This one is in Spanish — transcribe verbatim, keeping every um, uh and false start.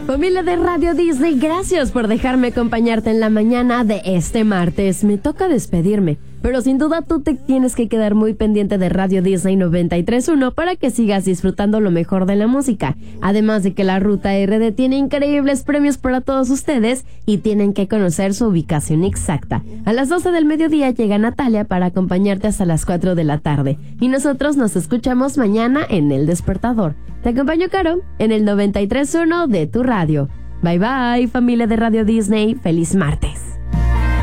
Familia de Radio Disney, gracias por dejarme acompañarte en la mañana de este martes. Me toca despedirme, pero sin duda tú te tienes que quedar muy pendiente de Radio Disney noventa y tres punto uno para que sigas disfrutando lo mejor de la música. Además de que la Ruta R D tiene increíbles premios para todos ustedes y tienen que conocer su ubicación exacta. A las doce del mediodía llega Natalia para acompañarte hasta las cuatro de la tarde. Y nosotros nos escuchamos mañana en El Despertador. Te acompaño, Caro, en el noventa y tres punto uno de tu radio. Bye bye, familia de Radio Disney. Feliz martes.